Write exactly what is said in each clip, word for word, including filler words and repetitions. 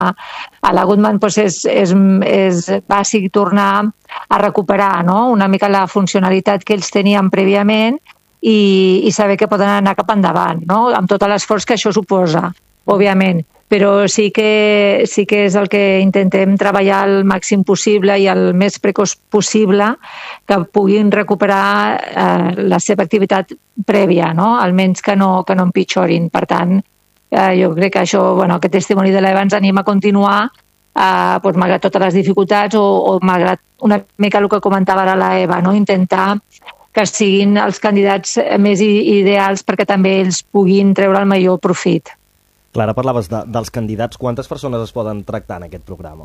a la Goodman doncs és, és, és bàsic tornar a recuperar, no?, una mica la funcionalitat que ells tenien prèviament i, i saber que poden anar cap endavant, no?, amb tot l'esforç que això suposa, òbviament. Però sí que, sí que és el que intentem treballar el màxim possible i el més precoç possible que puguin recuperar eh, la seva activitat prèvia, no?, almenys que no, que no empitjorin. Per tant, eh, jo crec que això, bueno, aquest testimoni de l'Eva ens anima a continuar, eh, doncs, malgrat totes les dificultats o, o malgrat una mica el que comentava ara l'Eva, no?, intentar que siguin els candidats més ideals perquè també ells puguin treure el millor profit. Clara, parlaves de, dels candidats. Quantes persones es poden tractar en aquest programa?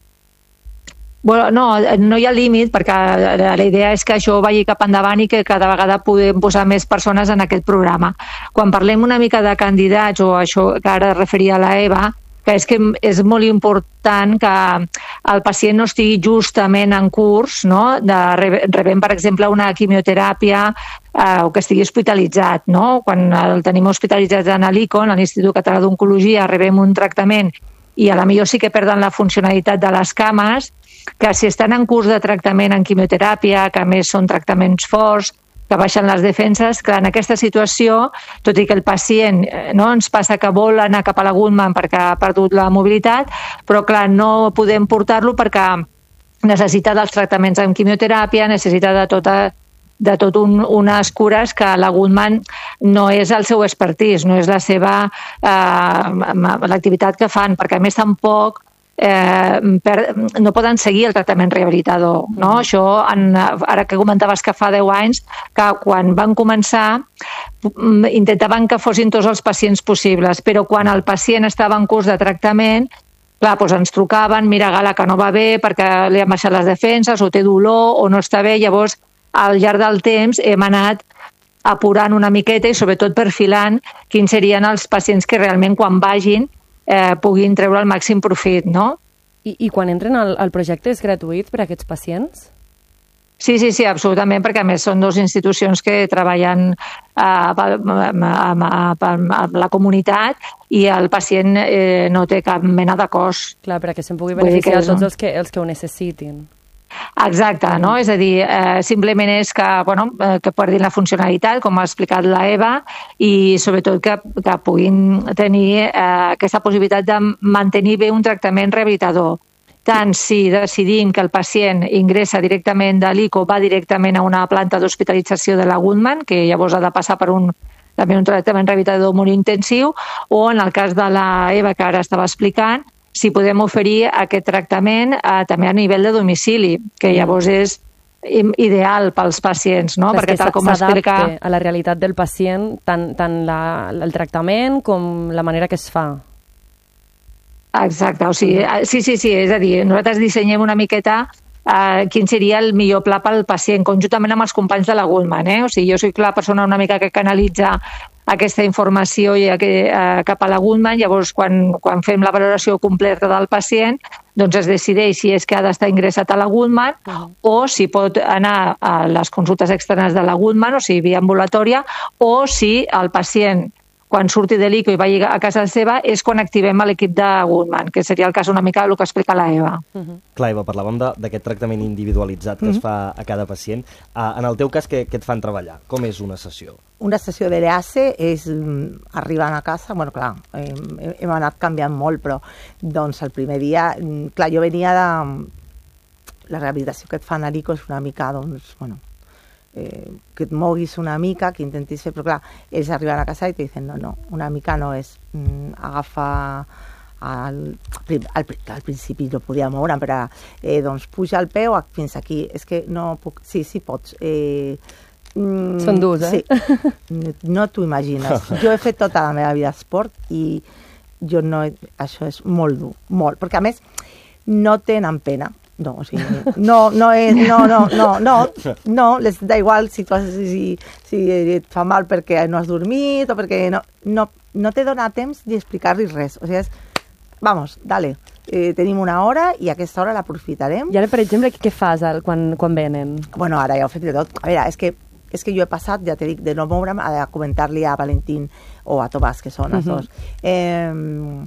Bueno, no, no hi ha límit, perquè la idea és que això vagi cap endavant i que cada vegada podem posar més persones en aquest programa. Quan parlem una mica de candidats, o això que ara referia a la Eva, que és que és molt important que el pacient no estigui justament en curs, no?, de rebent, per exemple, una quimioteràpia eh, o que estigui hospitalitzat, no? Quan el tenim hospitalitzat a l'I C O N, a l'Institut Català d'Oncologia, rebem un tractament i a la millor sí que perden la funcionalitat de les cames, que si estan en curs de tractament en quimioteràpia, que a més són tractaments forts, que baixen les defenses, que en aquesta situació, tot i que el pacient, no, ens passa que vol anar cap a la Goodman perquè ha perdut la mobilitat, però clar, no podem portar-lo perquè necessita dels tractaments amb quimioteràpia, necessita de tota de tot un, unes cures que la Goodman no és el seu expertise, no és la seva eh, l'activitat que fan, perquè a més tampoc Eh, per, no poden seguir el tractament rehabilitador, no? Mm. Això, en, ara que comentaves que fa deu anys, que quan van començar intentaven que fossin tots els pacients possibles, però quan el pacient estava en curs de tractament, clar, doncs ens trucaven, mira, Gala, que no va bé perquè li han baixat les defenses, o té dolor, o no està bé. Llavors, al llarg del temps hem anat apurant una miqueta i sobretot perfilant quins serien els pacients que realment quan vagin Eh, puguin treure el màxim profit, no? I, i quan entren al, al projecte és gratuït per a aquests pacients? Sí, sí, sí, absolutament, perquè a més són dues institucions que treballen eh, amb la comunitat i el pacient eh, no té cap mena de cost. Clar, perquè se'n pugui beneficiar que tots els que, els que ho necessitin. Exacte, no? És a dir, eh, simplement és que, bueno, eh, que perdin la funcionalitat, com ha explicat la Eva, i sobretot que, que puguin tenir eh, aquesta possibilitat de mantenir bé un tractament rehabilitador. Tant si decidim que el pacient ingressa directament de l'I C O, va directament a una planta d'hospitalització de la Goodman, que llavors ha de passar per un, també un tractament rehabilitador molt intensiu, o en el cas de la Eva, que ara estava explicant, si podem oferir aquest tractament eh, també a nivell de domicili, que llavors és ideal pels pacients, no? Perquè tal com explica a la realitat del pacient, tant, tant la, el tractament com la manera que es fa. Exacte, o sigui, sí, sí, sí, és a dir, nosaltres dissenyem una miqueta eh, quin seria el millor pla pel pacient, conjuntament amb els companys de la Goodman, eh? O sigui, jo soc la persona una mica que canalitza aquesta informació i eh, cap a la Goodman. Llavors, quan, quan fem la valoració completa del pacient, doncs es decideix si és que ha d'estar ingressat a la Goodman uh-huh. o si pot anar a les consultes externes de la Goodman, o sigui, via ambulatòria, o si el pacient, quan surti de l'I C O i vagi a casa seva, és quan activem l'equip de Goodman, que seria el cas una mica el que explica la Eva. Uh-huh. Clar, Eva, parlàvem d'aquest tractament individualitzat que uh-huh. es fa a cada pacient. Uh, en el teu cas, què, què et fan treballar? Com és una sessió? Una sessió de l'E A C és mm, arribant a casa, bueno, clar, hem, hem anat canviant molt, però doncs el primer dia, clar, jo venia de... La rehabilitació que et fan a l'I C O és una mica, doncs, bueno, eh, que et moguis una mica, que intentis fer, però clar, ells arriben a casa i te diuen, no, no, una mica no és mm, agafar al, al, al principi no podia moure'm, però eh, doncs puja el peu fins aquí, és que no puc, sí, sí pots, eh, mm, són durs, eh? Sí, no t'ho imagines, jo he fet tota la meva vida esport i jo no, això és molt dur, molt, perquè a més no tenen pena. No, o sigui, no, no, és, no, no, no, no, no, les da igual si, tu has, si, si et fa mal perquè no has dormit o perquè no, no, no te dona temps ni explicar-li res. O sigui, és, vamos, dale, eh, tenim una hora i aquesta hora l'aprofitarem. I ara, per exemple, què fas quan, quan venen? Bueno, ara ja ho he fet de tot. A veure, és que, és que jo he passat, ja t'he dit, de no moure'm a comentar-li a Valentín o a Tomàs, que són els uh-huh. dos. Eh,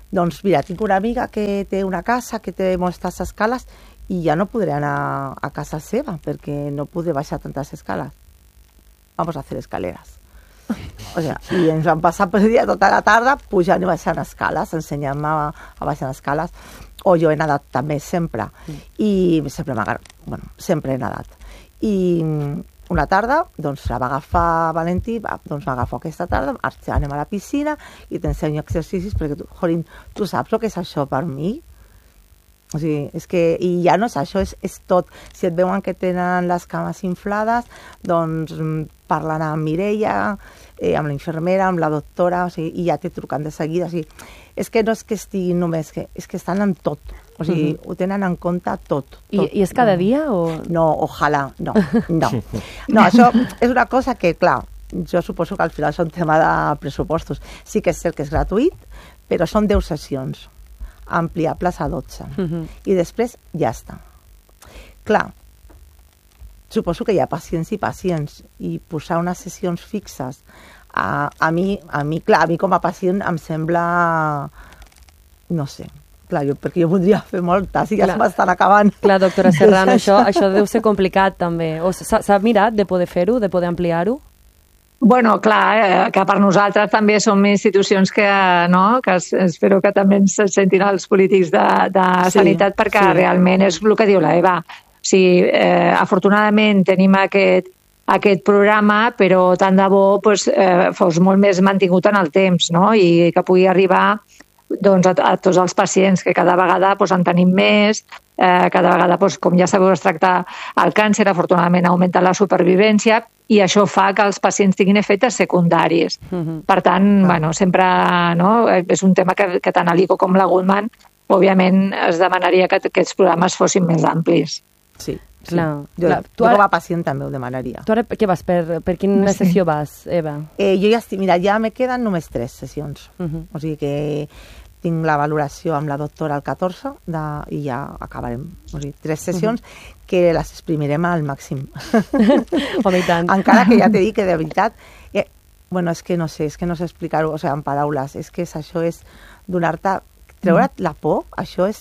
doncs mira, tinc una amiga que té una casa, que té moltes escales, i ja no podré anar a casa seva perquè no podré baixar tantes escales. Vamos a hacer escaleras. O sea, i ens vam passar per dia tota la tarda pujant i baixant escales, ensenyant-me a, a baixar escales. O jo he nadat també sempre. I sempre m'ha bueno, sempre he nadat. I una tarda, doncs la va agafar Valentí, va, doncs m'agafo aquesta tarda, anem a la piscina i t'ensenyo exercicis perquè tu, Jorín, tu saps el que és això per mi? O sigui, és que, i ja no és això, és, és tot. Si et veuen que tenen les cames inflades, doncs parlen amb Mireia, eh, amb la infermera, amb la doctora, o sigui, i ja te truquen de seguida. O sigui, és que no és que estiguin només, que, és que estan en tot. O sigui, uh-huh. ho tenen en compte tot. tot. I, I és cada dia o...? No, ojalà, no, no. No, això és una cosa que, clar, jo suposo que al final és un tema de pressupostos. Sí que és cert que és gratuït, però són deu sessions, ampliables a dotze. Uh-huh. I després ja està. Clar, suposo que hi ha pacients i pacients, i posar unes sessions fixes a, a mi, a mi, clar, a mi com a pacient em sembla, no sé, clar, jo, perquè jo voldria fer moltes i ja se m'estan acabant. Clar, doctora Serrano, això, això deu ser complicat també. S'ha mirat de poder fer-ho, de poder ampliar-ho? Bueno, clar, eh, que per nosaltres també som institucions que, no, que espero que també ens sentin els polítics de, de sí, sanitat, perquè sí. realment és el que diu la Eva. O sigui, eh, afortunadament tenim aquest, aquest programa, però tant de bo pues, eh, fos molt més mantingut en el temps, no? I que pugui arribar doncs, a, a tots els pacients, que cada vegada pues, en tenim més, eh, cada vegada, pues, com ja sabeu, es tracta el càncer, afortunadament augmenta la supervivència, i això fa que els pacients tinguin efectes secundaris. Uh-huh. Per tant, ah. bueno, sempre no, és un tema que, que tant a l'I C O com la Goodman, òbviament es demanaria que aquests programes fossin més amplis. Sí, sí. Clar, jo, clar. jo com a pacient també ho demanaria. Tu ara què vas? Per, per quina sí. sessió vas, Eva? Eh, jo ja estic, mira, ja me queden només tres sessions. Uh-huh. O sigui que tinc la valoració amb la doctora el catorze de, i ja acabarem. O sigui, tres sessions uh-huh. que les exprimirem al màxim. Home, i tant. Encara que ja t'he dit que de veritat, eh, bueno, és que no sé, és que no sé explicar-ho, o sigui, en paraules, és que és, això és donar-te, treure't uh-huh. la por, això és...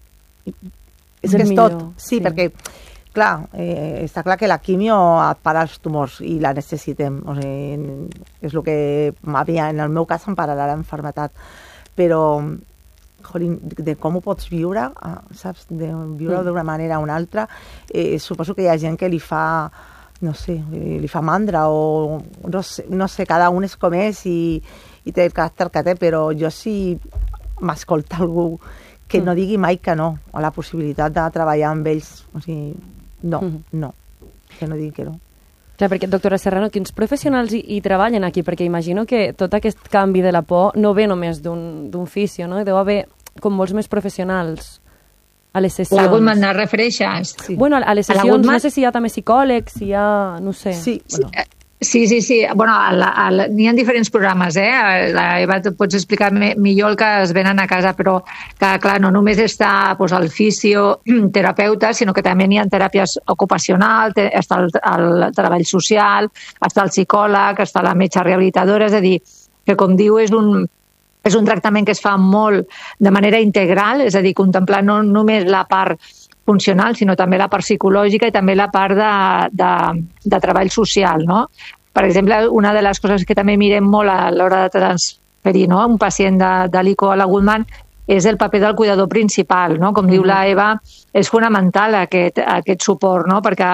És que és millor, tot, sí, sí, perquè, clar, eh, està clar que la quimio et para els tumors i la necessitem. O sigui, és el que m'havia, en el meu cas, em pararà l'enfermetat. Però, joder, de com ho pots viure, saps? De viure-ho d'una manera o una altra, eh, suposo que hi ha gent que li fa, no sé, li fa mandra o no sé, no sé, cada un és com és i, i té el caràcter que té, però jo sí m'escolta algú que no digui mai que no, a la possibilitat de treballar amb ells. O sigui, no, no, que no digui que no. Clar, perquè, doctora Serrano, quins professionals hi, hi treballen aquí? Perquè imagino que tot aquest canvi de la por no ve només d'un fisio, no? Deu haver com molts més professionals a les sessions. La Goodman et refereixes? Sí. Bueno, a les sessions, no sé si hi ha també psicòlegs, si hi ha, no sé. Sí, bueno. Sí, sí, sí. Bueno, n'hi ha diferents programes, eh? La Eva, tu pots explicar me, millor el que es venen a casa, però que, clar, no només està pues, el fisioterapeuta, sinó que també n'hi ha teràpies ocupacionals, està el, el treball social, està el psicòleg, està la metge rehabilitadora, és a dir, que com diu, és un, és un tractament que es fa molt de manera integral, és a dir, contemplar no només la part funcional, sinó també la part psicològica i també la part de, de, de treball social, no? Per exemple, una de les coses que també mirem molt a l'hora de transferir, no?, un pacient de, de l'I C O a la Goodman és el paper del cuidador principal, no? Com mm-hmm. diu la Eva, és fonamental aquest, aquest suport, no? Perquè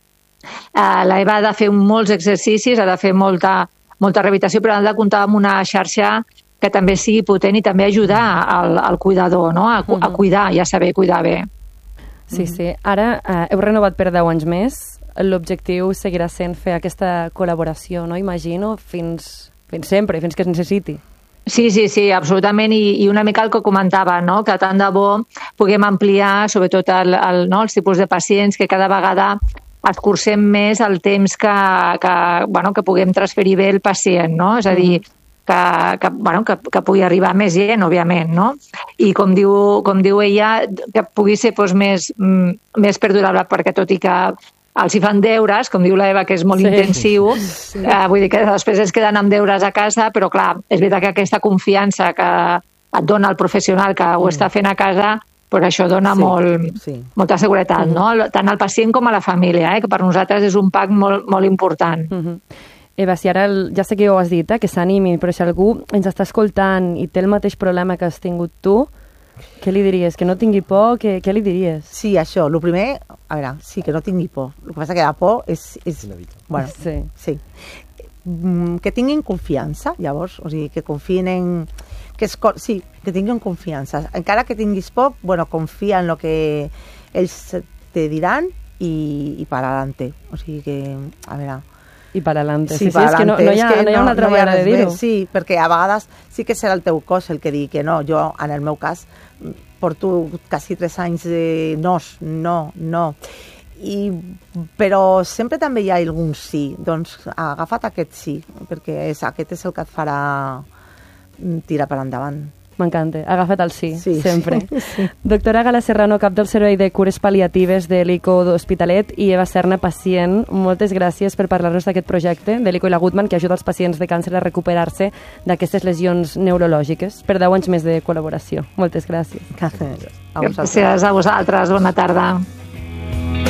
eh, la Eva ha de fer molts exercicis, ha de fer molta, molta rehabilitació, però ha de comptar amb una xarxa que també sigui potent i també ajudar al, al cuidador, no? A, a cuidar i a saber cuidar bé. Sí, sí. Ara eh, heu renovat per deu anys més. L'objectiu seguirà sent fer aquesta col·laboració, no? Imagino, fins, fins sempre, fins que es necessiti. Sí, sí, sí, absolutament. I, i una mica el que comentava, no? Que tant de bo puguem ampliar, sobretot el, el, no? els tipus de pacients, que cada vegada escurcem més el temps que, que, bueno, que puguem transferir bé el pacient, no? És a dir, que, que, bueno, que, que pugui arribar més gent, òbviament, no? I com diu, com diu ella, que pugui ser doncs, més, més perdurable, perquè tot i que els hi fan deures, com diu la Eva, que és molt sí. intensiu, sí. Eh, vull dir que després es queden amb deures a casa, però clar, és veritat que aquesta confiança que, et dona el professional que ho mm. està fent a casa, però això dona sí, molt, sí. molta seguretat, mm-hmm. no? Tant al pacient com a la família, eh? Que per nosaltres és un pack molt, molt important. Mm-hmm. Eva, si ara, el, ja sé que ho has dit, eh, que s'animi, però si algú ens està escoltant i té el mateix problema que has tingut tu, què li diries? Que no tingui por? Què, què li diries? Sí, això. El primer, a veure, sí, que no tingui por. El que passa que la por és... és bueno, sí. sí. Que tinguin confiança, llavors, o sigui, que confien en... Que es, sí, que tinguin confiança. Encara que tinguis por, bueno, confia en el que ells te diran i, i para adelante. O sigui que, a veure... I para adelante. Sí, sí, sí, és que no, no, hi ha, no hi ha una altra no manera de dir-ho. Sí, perquè a vegades sí que serà el teu cos el que digui que no. Jo, en el meu cas, porto quasi tres anys de nos, no, no. I, però sempre també hi ha algun sí. Doncs agafa't aquest sí, perquè és, aquest és el que et farà tirar per endavant. M'encanta. Agafa't el sí, sí sempre. Sí, sí. Doctora Gala Serrano, cap del Servei de Cures Pal·liatives de l'I C O d'Hospitalet, i Eva Serna, pacient, moltes gràcies per parlar-nos d'aquest projecte de l'I C O i la Guttmann, que ajuda els pacients de càncer a recuperar-se d'aquestes lesions neurològiques. Per deu anys més de col·laboració. Moltes gràcies. Gràcies a vosaltres. Gràcies a vosaltres. Bona tarda.